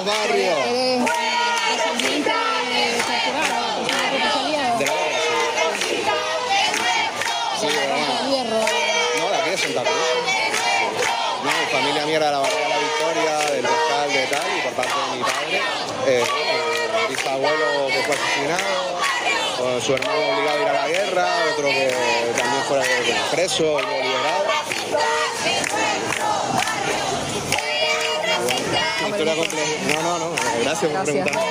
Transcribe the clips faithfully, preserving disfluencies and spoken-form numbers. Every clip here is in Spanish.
barrio. ¿Eres descendiente de torturado? De la guerra, sí. Sí, de Hierro. No, de aquí de Santa Cruz. No, mi familia mía era de la barriada de la Victoria, del Pascal, de tal, y por parte de mi padre, eh, mi bisabuelo que fue asesinado, con su hermano obligado a ir a la guerra, otro que también fue preso y luego liberado. Historia compleja. No, no, no, gracias por preguntar.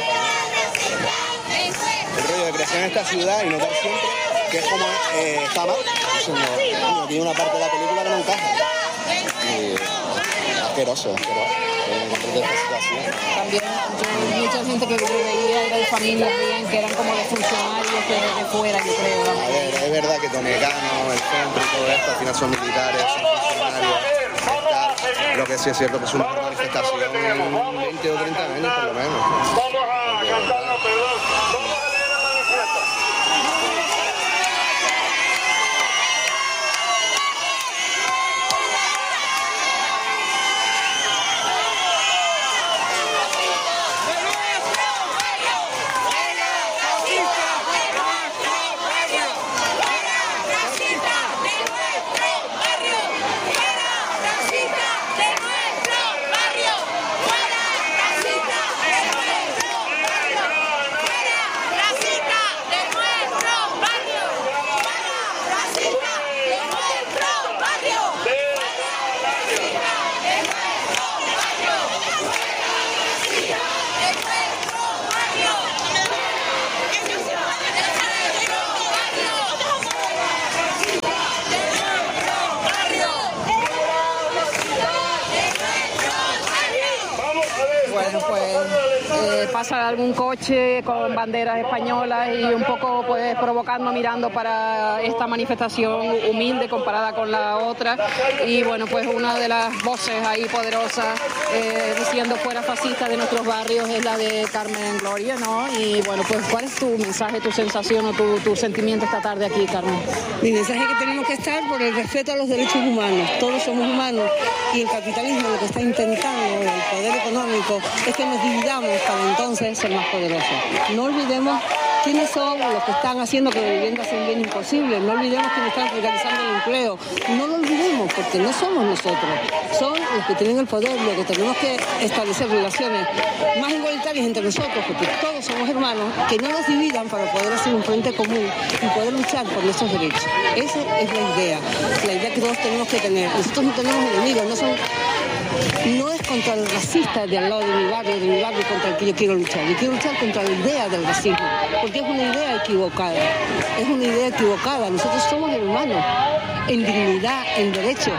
El rollo de crecer en esta ciudad y notar siempre que es como eh, está mal. No, tiene una parte de la película que no encaja. Y asqueroso, asqueroso. También mucha gente que yo veía era de familias bien, que eran como de funcionarios de, de fuera, yo creo. ¿No? A ver, es verdad que Tonecano, el centro y todo esto, al final son militares, son funcionarios. Lo que sí es cierto que es una manifestación en veinte o treinta años por lo menos. Vamos a cantar la perdón. Vamos a leer el manifiesto. Bueno, pues eh, pasa algún coche con banderas españolas y un poco pues provocando, mirando para esta manifestación humilde comparada con la otra, y bueno, pues una de las voces ahí poderosas eh, diciendo fuera fascista de nuestros barrios es la de Carmen Gloria, ¿no? Y bueno, pues ¿cuál es tu mensaje, tu sensación o tu, tu sentimiento esta tarde aquí, Carmen? Mi mensaje es que tenemos que estar por el respeto a los derechos humanos. Todos somos humanos y el capitalismo lo que está intentando, el poder económico, es que nos dividamos para entonces ser más poderosos. No olvidemos quiénes son los que están haciendo que la vivienda sea un bien imposible. No olvidemos quiénes están organizando el empleo. No lo olvidemos, porque no somos nosotros. Son los que tienen el poder, los que tenemos que establecer relaciones más igualitarias entre nosotros, porque todos somos hermanos, que no nos dividan para poder hacer un frente común y poder luchar por nuestros derechos. Esa es la idea, la idea que todos tenemos que tener. Nosotros no tenemos enemigos, no son... No es contra el racista de al lado de mi barrio, de mi barrio contra el que yo quiero luchar. Yo quiero luchar contra la idea del racismo, porque es una idea equivocada. Es una idea equivocada. Nosotros somos hermanos, en dignidad, en derecho.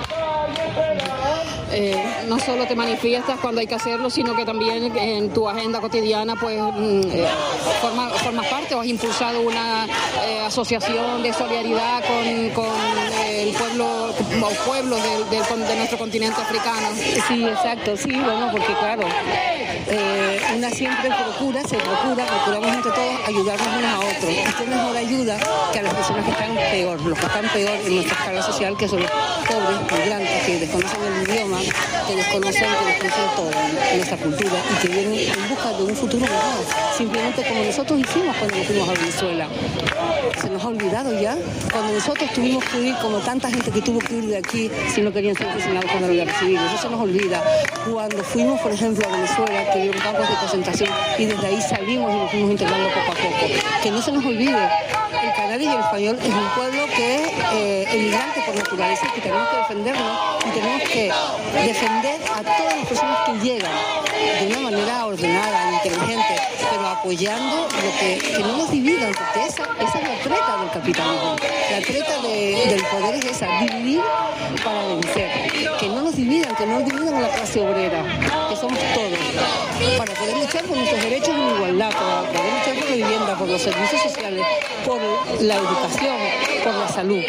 Eh, no solo te manifiestas cuando hay que hacerlo, sino que también en tu agenda cotidiana pues eh, forma, formas parte o has impulsado una eh, asociación de solidaridad con, con el pueblo o pueblos del, del, de nuestro continente africano. Sí, exacto, sí, bueno, porque claro, eh, una siempre procura, se procura, procuramos entre todos ayudarnos unos a otros. Y qué mejor ayuda que a las personas que están peor, los que están peor en nuestra escala social, que son los pobres, migrantes, que desconocen el idioma, que desconocen, que desconocen todo, nuestra cultura, y que vienen en busca de un futuro mejor, simplemente como nosotros hicimos cuando nos fuimos a Venezuela. Se nos ha olvidado ya, cuando nosotros tuvimos que huir, como tanta gente que tuvo que huir de aquí si no querían ser asesinados cuando la guerra civil, eso se nos olvida. Cuando fuimos, por ejemplo, a Venezuela, que vieron campos de concentración, y desde ahí salimos y nos fuimos integrando poco a poco. Que no se nos olvide, el canario y el español es un pueblo que es eh, emigrante por naturaleza, que tenemos que defendernos y tenemos que defender a todas las personas que llegan de una manera ordenada, inteligente, pero apoyando lo que, que no nos dividan, porque esa, esa es la treta del capitalismo. La treta de, del poder es esa, dividir para vencer. Que no nos dividan, que no dividan a la clase obrera, que somos todos, para poder luchar por nuestros derechos en igualdad, para poder luchar por la vivienda, por los servicios sociales, por la educación, por la salud.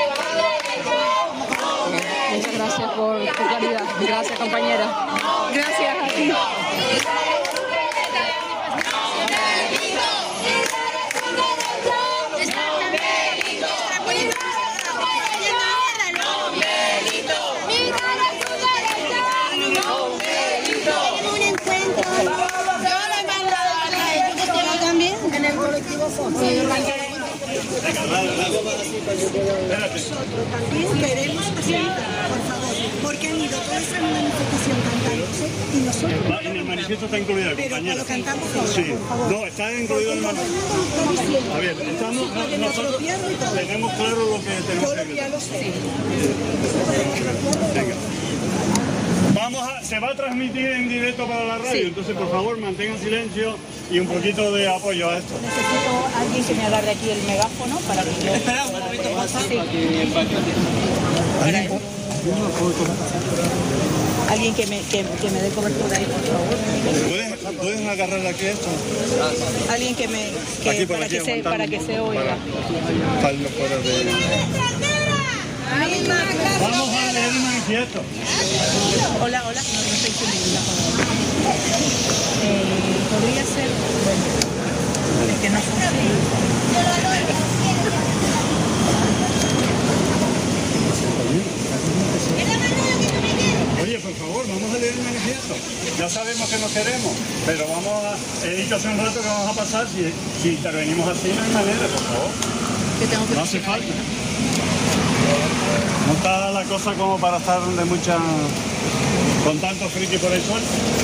Muchas gracias por tu claridad. Gracias, compañera. Gracias a ti. Un encuentro también en el colectivo Fondo. También queremos facilitar, por favor, porque han ido toda esa manifestación cantándose y nosotros... En el manifiesto está incluido, compañera. Pero lo cantamos ahora, sí. por favor. No, está incluido en el manifiesto. A ver, estamos, no, nosotros tenemos claro lo que tenemos que Yo ya lo sé. Venga. Vamos a, se va a transmitir en directo para la radio, sí. Entonces por favor mantengan silencio y un poquito de apoyo a esto. Necesito a alguien que me agarre aquí el megáfono para que yo... Espera un momento, pasa. Sí. Alguien que me, que, que me dé cobertura ahí, por favor. ¿Puedes, ¿puedes agarrar aquí esto? Alguien que me... Que, aquí, por para, aquí, que se, para que se oiga. Para, para fuera de... Vamos a leer el manifiesto. Hola, hola. No, no estoy entendiendo. Eh, podría ser... Bueno, es que no funciona. Oye, por favor, vamos a leer el manifiesto. Ya sabemos que no queremos, pero vamos a... He dicho hace un rato que vamos a pasar. Si, si intervenimos así, no hay manera, por favor. Que tengo que no hace falta. No está la cosa como para estar de mucha... con tanto friki por el sol.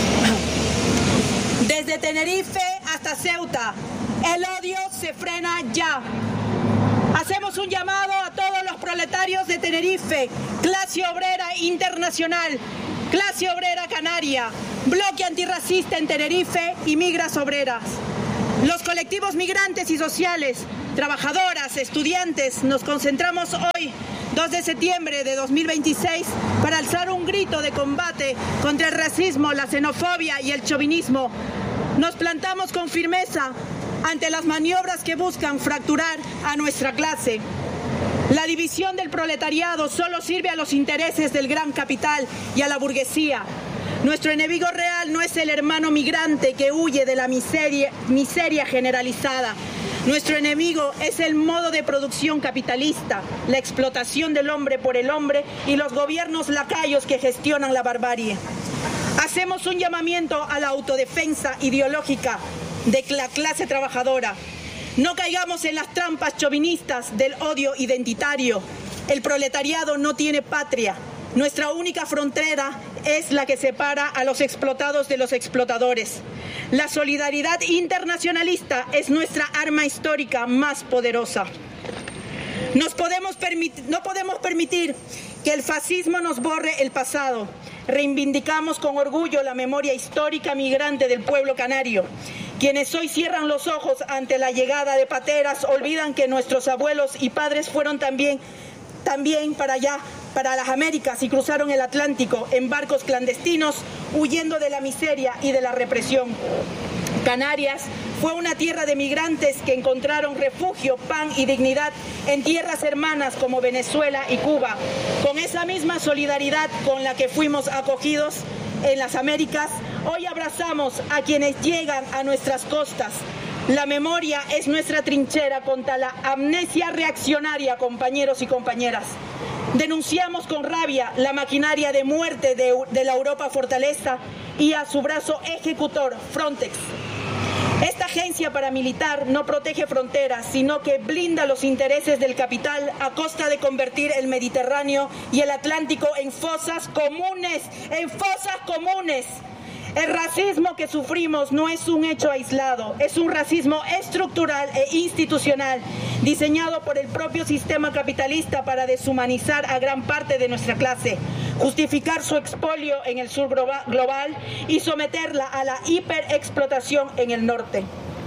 Desde Tenerife hasta Ceuta, el odio se frena ya. Hacemos un llamado a todos los proletarios de Tenerife, clase obrera internacional, clase obrera canaria, bloque antirracista en Tenerife y migras obreras. Los colectivos migrantes y sociales, trabajadoras, estudiantes, nos concentramos hoy, dos de septiembre de dos mil veintiséis, para alzar un grito de combate contra el racismo, la xenofobia y el chauvinismo. Nos plantamos con firmeza ante las maniobras que buscan fracturar a nuestra clase. La división del proletariado solo sirve a los intereses del gran capital y a la burguesía. Nuestro enemigo real no es el hermano migrante que huye de la miseria, miseria generalizada. Nuestro enemigo es el modo de producción capitalista, la explotación del hombre por el hombre y los gobiernos lacayos que gestionan la barbarie. Hacemos un llamamiento a la autodefensa ideológica de la clase trabajadora. No caigamos en las trampas chauvinistas del odio identitario. El proletariado no tiene patria. Nuestra única frontera es la que separa a los explotados de los explotadores. La solidaridad internacionalista es nuestra arma histórica más poderosa. Nos podemos permitir, no podemos permitir que el fascismo nos borre el pasado. Reivindicamos con orgullo la memoria histórica migrante del pueblo canario. Quienes hoy cierran los ojos ante la llegada de pateras olvidan que nuestros abuelos y padres fueron también, también para allá, para las Américas, y cruzaron el Atlántico en barcos clandestinos huyendo de la miseria y de la represión. Canarias fue una tierra de migrantes que encontraron refugio, pan y dignidad en tierras hermanas como Venezuela y Cuba. Con esa misma solidaridad con la que fuimos acogidos en las Américas, hoy abrazamos a quienes llegan a nuestras costas. La memoria es nuestra trinchera contra la amnesia reaccionaria, compañeros y compañeras. Denunciamos con rabia la maquinaria de muerte de, de la Europa Fortaleza y a su brazo ejecutor, Frontex. Esta agencia paramilitar no protege fronteras, sino que blinda los intereses del capital a costa de convertir el Mediterráneo y el Atlántico en fosas comunes, en fosas comunes. El racismo que sufrimos no es un hecho aislado, es un racismo estructural e institucional, diseñado por el propio sistema capitalista para deshumanizar a gran parte de nuestra clase, justificar su expolio en el sur global y someterla a la hiperexplotación en el norte.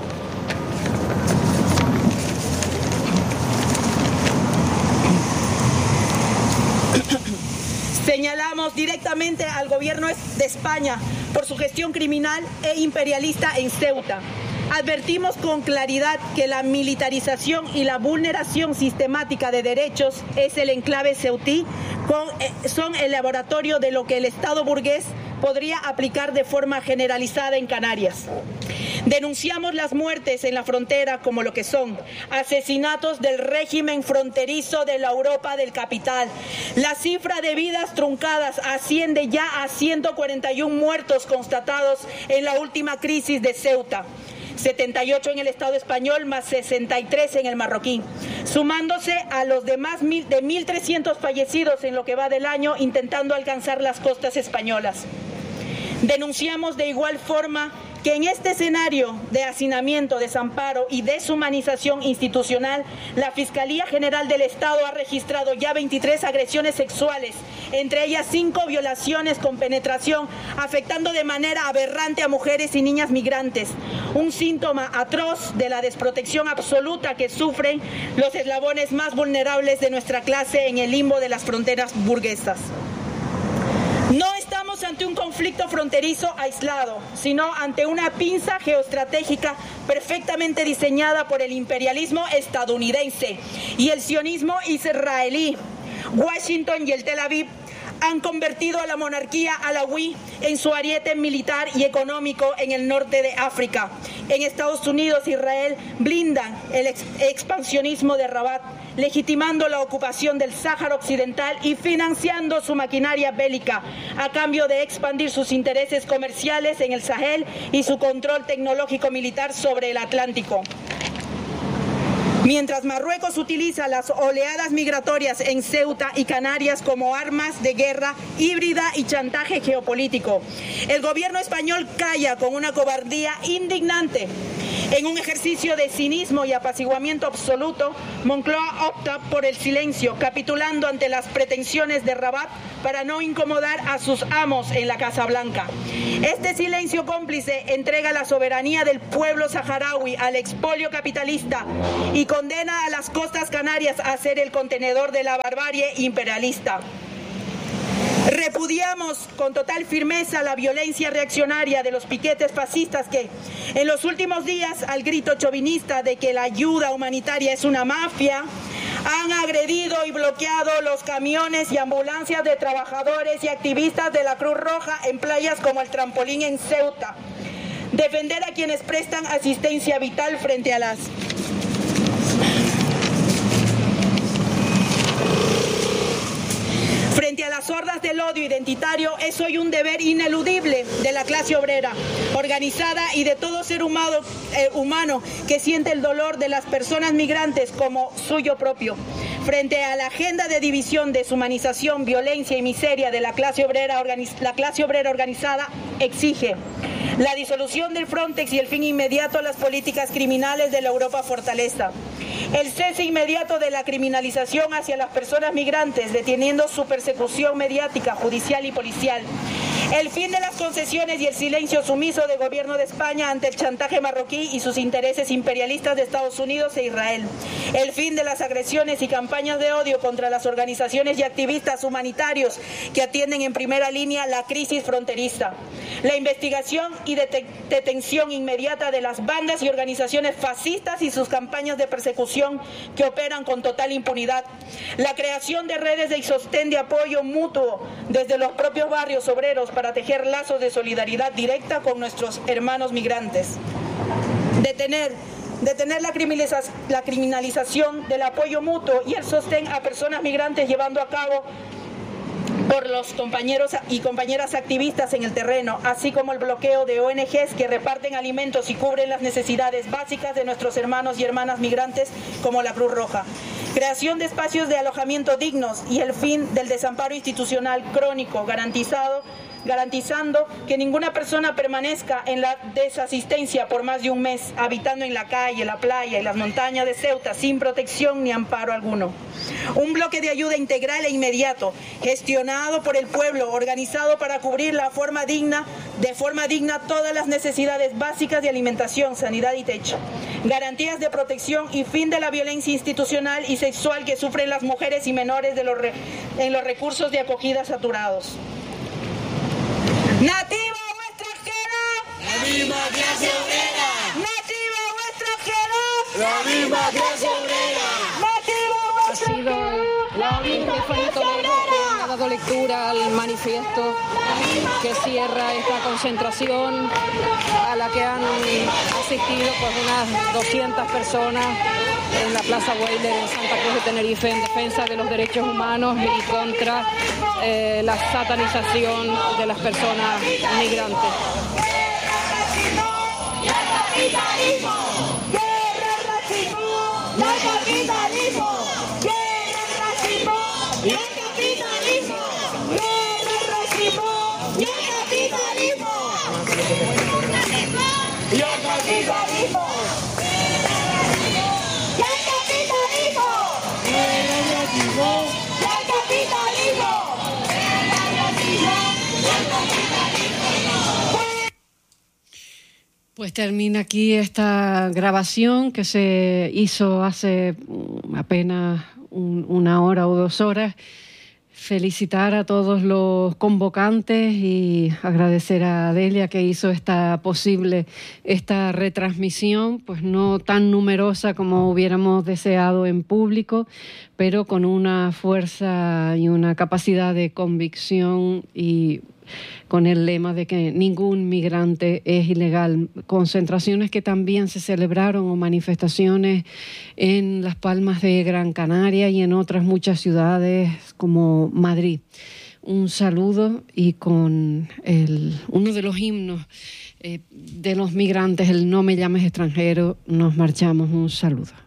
Señalamos directamente al gobierno de España por su gestión criminal e imperialista en Ceuta. Advertimos con claridad que la militarización y la vulneración sistemática de derechos es el enclave ceutí, con, eh, son el laboratorio de lo que el Estado burgués podría aplicar de forma generalizada en Canarias. Denunciamos las muertes en la frontera como lo que son, asesinatos del régimen fronterizo de la Europa del capital. La cifra de vidas truncadas asciende ya a ciento cuarenta y uno muertos constatados en la última crisis de Ceuta. setenta y ocho en el Estado español más sesenta y tres en el marroquí, sumándose a los demás mil, de mil trescientos fallecidos en lo que va del año intentando alcanzar las costas españolas. Denunciamos de igual forma que en este escenario de hacinamiento, desamparo y deshumanización institucional, la Fiscalía General del Estado ha registrado ya veintitrés agresiones sexuales, entre ellas cinco violaciones con penetración, afectando de manera aberrante a mujeres y niñas migrantes, un síntoma atroz de la desprotección absoluta que sufren los eslabones más vulnerables de nuestra clase en el limbo de las fronteras burguesas. No estamos ante un conflicto fronterizo aislado, sino ante una pinza geoestratégica perfectamente diseñada por el imperialismo estadounidense y el sionismo israelí. Washington y el Tel Aviv han convertido a la monarquía alawí en su ariete militar y económico en el norte de África. En Estados Unidos, Israel blindan el ex expansionismo de Rabat, legitimando la ocupación del Sáhara Occidental y financiando su maquinaria bélica a cambio de expandir sus intereses comerciales en el Sahel y su control tecnológico militar sobre el Atlántico. Mientras Marruecos utiliza las oleadas migratorias en Ceuta y Canarias como armas de guerra híbrida y chantaje geopolítico, el gobierno español calla con una cobardía indignante. En un ejercicio de cinismo y apaciguamiento absoluto, Moncloa opta por el silencio, capitulando ante las pretensiones de Rabat para no incomodar a sus amos en la Casa Blanca. Este silencio cómplice entrega la soberanía del pueblo saharaui al expolio capitalista y condena a las costas canarias a ser el contenedor de la barbarie imperialista. Repudiamos con total firmeza la violencia reaccionaria de los piquetes fascistas que, en los últimos días, al grito chauvinista de que la ayuda humanitaria es una mafia, han agredido y bloqueado los camiones y ambulancias de trabajadores y activistas de la Cruz Roja en playas como el Trampolín en Ceuta. Defender a quienes prestan asistencia vital frente a las Frente a las hordas del odio identitario es hoy un deber ineludible de la clase obrera, organizada y de todo ser humano, eh, humano que siente el dolor de las personas migrantes como suyo propio. Frente a la agenda de división, deshumanización, violencia y miseria de la clase obrera, la clase obrera organizada exige la disolución del Frontex y el fin inmediato a las políticas criminales de la Europa fortaleza. El cese inmediato de la criminalización hacia las personas migrantes, deteniendo su persecución mediática, judicial y policial. El fin de las concesiones y el silencio sumiso del gobierno de España ante el chantaje marroquí y sus intereses imperialistas de Estados Unidos e Israel. El fin de las agresiones y campañas de odio contra las organizaciones y activistas humanitarios que atienden en primera línea la crisis fronteriza. La investigación y dete- detención inmediata de las bandas y organizaciones fascistas y sus campañas de persecución que operan con total impunidad. La creación de redes de sostén de apoyo mutuo desde los propios barrios obreros para tejer lazos de solidaridad directa con nuestros hermanos migrantes. Detener, detener la, criminaliza la criminalización del apoyo mutuo y el sostén a personas migrantes llevando a cabo por los compañeros y compañeras activistas en el terreno, así como el bloqueo de O N Ges que reparten alimentos y cubren las necesidades básicas de nuestros hermanos y hermanas migrantes como la Cruz Roja. Creación de espacios de alojamiento dignos y el fin del desamparo institucional crónico garantizado garantizando que ninguna persona permanezca en la desasistencia por más de un mes, habitando en la calle, la playa y las montañas de Ceuta sin protección ni amparo alguno. Un bloque de ayuda integral e inmediato, gestionado por el pueblo, organizado para cubrir la forma digna, de forma digna todas las necesidades básicas de alimentación, sanidad y techo. Garantías de protección y fin de la violencia institucional y sexual que sufren las mujeres y menores de los re, en los recursos de acogida saturados. ¿Nativa o extranjera? La misma clase obrera. ¿Nativa o extranjera? La misma clase obrera. ¿Nativa o Ha sido la Stephanie Toledo quien ha dado lectura al manifiesto que cierra esta concentración a la la que han asistido pues unas doscientas personas en la Plaza Weyler en Santa Cruz de Tenerife en defensa de los derechos humanos y contra eh, la satanización de las personas migrantes. Pues termina aquí esta grabación que se hizo hace apenas un, una hora o dos horas. Felicitar a todos los convocantes y agradecer a Delia que hizo esta posible esta retransmisión, pues no tan numerosa como hubiéramos deseado en público, pero con una fuerza y una capacidad de convicción y con el lema de que ningún migrante es ilegal. Concentraciones que también se celebraron o manifestaciones en Las Palmas de Gran Canaria y en otras muchas ciudades como Madrid. Un saludo y con el, uno de los himnos eh, de los migrantes, el No me llames extranjero, nos marchamos. Un saludo.